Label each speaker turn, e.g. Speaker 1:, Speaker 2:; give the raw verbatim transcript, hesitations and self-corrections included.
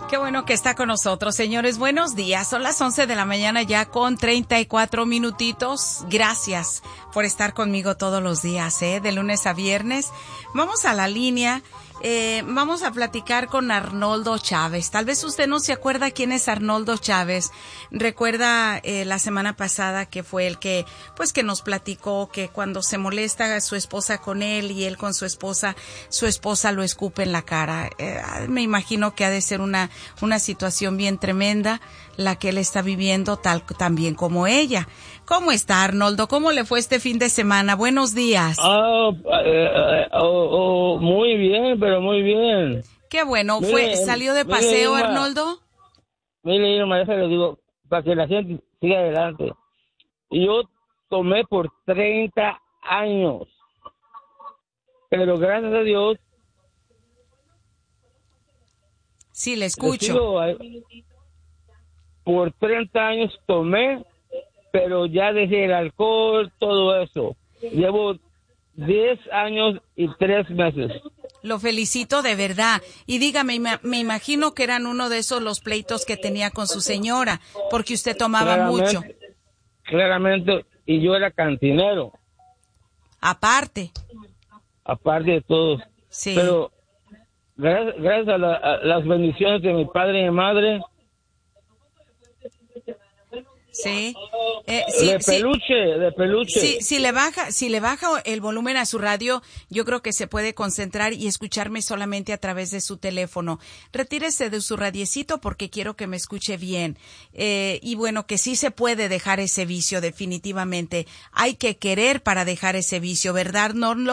Speaker 1: Qué bueno que está con nosotros, señores. Buenos días. Son las once de la mañana ya con treinta y cuatro minutitos. Gracias por estar conmigo todos los días, ¿eh? De lunes a viernes. Vamos a la línea. Eh, vamos a platicar con Arnoldo Chávez. Tal vez usted no se acuerda quién es Arnoldo Chávez. Recuerda eh, la semana pasada que fue el que, pues que nos platicó que cuando se molesta su esposa con él y él con su esposa, su esposa lo escupe en la cara. Eh, me imagino que ha de ser una, una situación bien tremenda la que él está viviendo, tal también como ella. ¿Cómo está, Arnoldo? ¿Cómo le fue este fin de semana? Buenos días.
Speaker 2: Oh, eh, oh, oh, muy bien, pero muy bien.
Speaker 1: Qué bueno.
Speaker 2: Mire,
Speaker 1: ¿Fue, salió de
Speaker 2: mire,
Speaker 1: paseo,
Speaker 2: Irma,
Speaker 1: Arnoldo?
Speaker 2: Mire, Irma, déjale digo, para que la gente siga adelante. Yo tomé por treinta años, pero gracias a Dios...
Speaker 1: Sí, le escucho.
Speaker 2: Sigo, por treinta años tomé, pero ya dejé el alcohol, todo eso. Llevo diez años y tres meses.
Speaker 1: Lo felicito de verdad. Y dígame, me imagino que eran uno de esos los pleitos que tenía con su señora, porque usted tomaba
Speaker 2: claramente,
Speaker 1: mucho.
Speaker 2: Claramente, y yo era cantinero.
Speaker 1: Aparte.
Speaker 2: Aparte de todo.
Speaker 1: Sí.
Speaker 2: Pero gracias, gracias a, la, a las bendiciones de mi padre y mi madre.
Speaker 1: Sí. Eh, sí,
Speaker 2: de
Speaker 1: sí.
Speaker 2: peluche, de peluche.
Speaker 1: Sí, si le baja, si le baja el volumen a su radio, yo creo que se puede concentrar y escucharme solamente a través de su teléfono. Retírese de su radiecito porque quiero que me escuche bien. Eh, y bueno, que sí se puede dejar ese vicio definitivamente. Hay que querer para dejar ese vicio, ¿verdad, Norlo?